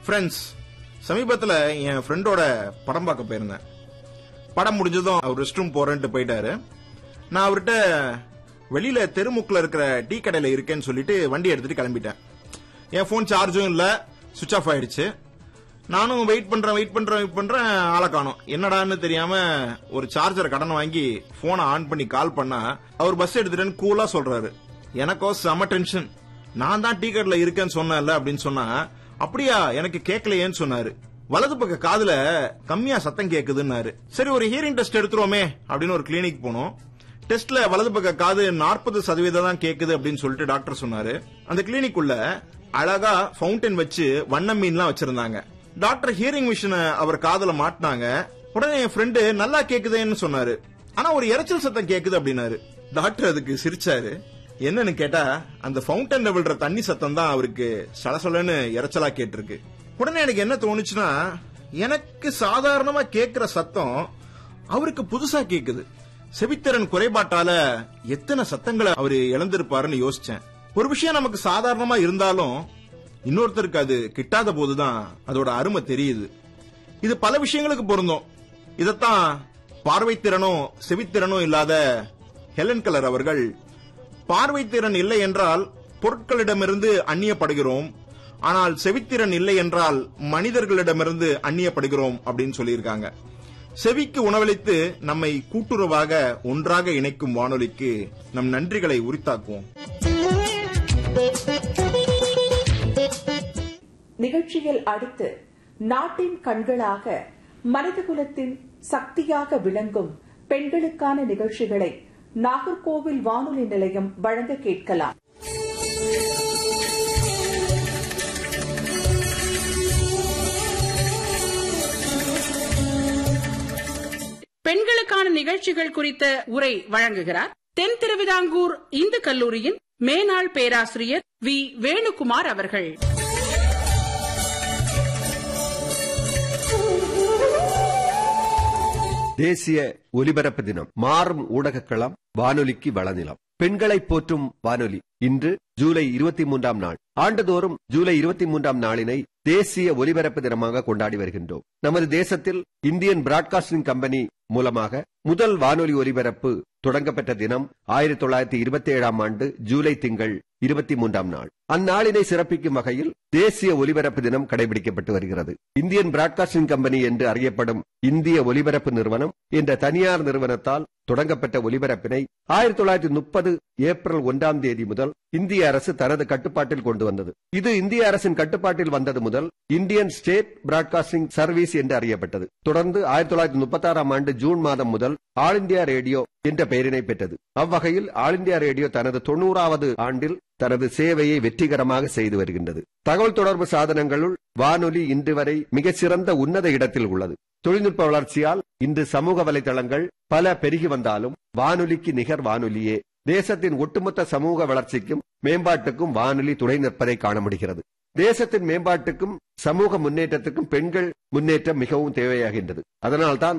Friends, சமீபத்துல என் ஃப்ரெண்டோட படம் பார்க்க போயிருந்தேன். படம் முடிஞ்சதும் அவர் ரெஸ்ட் ரூம் போறேன்ட்டு போயிட்டாரு. நான் அவர்கிட்ட வெளியில தெருமுக்குல இருக்கிற டீ கடையில இருக்கேன்னு சொல்லிட்டு வண்டி எடுத்துட்டு கிளம்பிட்டேன். என் போன் சார்ஜும் இல்ல, சுவிட்ச் ஆஃப் ஆயிடுச்சு. நானும் வெயிட் பண்றேன், ஆளை காணோம். என்னடான்னு தெரியாம ஒரு சார்ஜர் கடன் வாங்கி போனை ஆன் பண்ணி கால் பண்ணா அவர் பஸ் எடுத்துட்டேன்னு கூலா சொல்றாரு. எனக்கோ செம டென்ஷன். நான் தான் டீ கடையில இருக்கேன்னு சொன்னேன்ல அப்படின்னு சொன்னா, அப்படியா எனக்கு கேட்கலையேன்னு சொன்னாரு. வலது பக்க காதுல கம்மியா சத்தம் கேக்குதுன்னாரு. சரி, ஒரு ஹியரிங் டெஸ்ட் எடுத்துருவோமே அப்படின்னு ஒரு கிளினிக் போனோம். டெஸ்ட்ல வலது பக்க காது 40% தான் கேக்குது அப்படின்னு சொல்லிட்டு டாக்டர் சொன்னாரு. அந்த கிளினிக் உள்ள அழகா ஃபவுண்டன் வச்சு வண்ண மீன்லாம் வச்சிருந்தாங்க. டாக்டர் ஹியரிங் மிஷினை அவர் காதுல மாட்டினாங்க. உடனே என் ஃப்ரெண்டு நல்லா கேக்குதுன்னு சொன்னாரு. ஆனா ஒரு இரைச்சல் சத்தம் கேக்குது அப்படின்னாரு. டாக்டர் அதுக்கு சிரிச்சாரு. என்னன்னு கேட்டா, அந்த ஃபவுண்டன்ல விழுற தண்ணி சத்தம் தான் அவருக்கு சலசலன்னு இரைச்சலா கேட்டிருக்கு. உடனே எனக்கு என்ன தோணுச்சுன்னா, எனக்கு சாதாரணமா கேட்கிற சத்தம் அவருக்கு புதுசா கேக்குது. செவித்திறன் குறைபாட்டால எத்தனை சத்தங்களை அவரு இழந்திருப்பாருன்னு யோசிச்சேன். ஒரு விஷயம் நமக்கு சாதாரணமா இருந்தாலும் இன்னொருத்தருக்கு அது கிட்டாத போதுதான் அதோட அருமை தெரியுது. இது பல விஷயங்களுக்கு பொருந்தும். இதத்தான் பார்வைத்திறனும் செவித்திறனும் இல்லாத ஹெலன் கெல்லர் அவர்கள், பார்வைத்திறன் இல்லை என்றால் பொருட்களிடமிருந்து அந்நியப்படுகிறோம், ஆனால் செவித்திறன் இல்லை என்றால் மனிதர்களிடமிருந்து அந்நியப்படுகிறோம் அப்படின்னு சொல்லியிருக்காங்க. செவிக்கு உணவளித்து நம்மை கூட்டுறவாக ஒன்றாக இணைக்கும் வானொலிக்கு நம் நன்றிகளை உரித்தாக்குவோம். நிகழ்ச்சியில் அடுத்து நாட்டின் கண்களாக மனிதகுலத்தின் சக்தியாக விளங்கும் பெண்களுக்கான நிகழ்ச்சிகளை நாகர்கோவில் வானொலி நிலையம் வழங்க கேட்கலாம். பெண்களுக்கான நிகழ்ச்சிகள் குறித்த உரை வழங்குகிறார் தென் திருவிதாங்கூர் இந்து கல்லூரியின் மேனாள் பேராசிரியர் வி. வேணுகுமார் அவர்கள். தேசிய ஒலிபரப்பு தினம். மாறும் ஊடகக்களம், வானொலிக்கு வளநிலம். பெண்களை போற்றும் வானொலி இன்று ஜூலை 23ஆம் நாள். ஆண்டுதோறும் ஜூலை 23ஆம் நாளினை தேசிய ஒலிபரப்பு தினமாக கொண்டாடி வருகின்றோம். நமது தேசத்தில் இந்தியன் பிராட்காஸ்டிங் கம்பெனி மூலமாக முதல் வானொலி ஒலிபரப்பு தொடங்கப்பட்ட தினம் 1927ஆம் ஆண்டு ஜூலை திங்கள் 23ஆம் நாள். அந்நாளினை சிறப்பிக்கும் வகையில் தேசிய ஒலிபரப்பு தினம் கடைபிடிக்கப்பட்டு வருகிறது. இந்தியன் பிராட்காஸ்டிங் கம்பெனி என்று அறியப்படும் இந்திய ஒலிபரப்பு நிறுவனம் என்ற தனியார் நிறுவனத்தால் தொடங்கப்பட்ட ஒலிபரப்பினை 1930 ஏப்ரல் 1ஆம் தேதி முதல் இந்திய அரசு தனது கட்டுப்பாட்டில் கொண்டு வந்தது. இது இந்திய அரசின் கட்டுப்பாட்டில் வந்தது முதல் இந்தியன் ஸ்டேட் பிராட்காஸ்டிங் சர்வீஸ் என்று அறியப்பட்டது. தொடர்ந்து 1936ஆம் ஆண்டு ஜூன் மாதம் முதல் ஆல் இந்தியா ரேடியோ என்ற பெயரினை பெற்றது. அவ்வகையில் ஆல் இந்தியா ரேடியோ தனது 90வது ஆண்டில் தனது சேவையை வெற்றிகரமாக செய்து வருகின்றது. தகவல் தொடர்பு சாதனங்களுள் வானொலி இன்று வரை மிகச்சிறந்த உன்னத இடத்தில் உள்ளது. தொழில்நுட்ப வளர்ச்சியால் இன்று சமூக வலைதளங்கள் பல பெருகி வந்தாலும் வானொலிக்கு நிகர் வானொலியே. தேசத்தின் ஒட்டுமொத்த சமூக வளர்ச்சிக்கும் மேம்பாட்டுக்கும் வானொலி துணை நிற்பதை காண முடிகிறது. தேசத்தின் மேம்பாட்டுக்கும் சமூக முன்னேற்றத்துக்கும் பெண்கள் முன்னேற்றம் மிகவும் தேவையாகின்றது. அதனால்தான்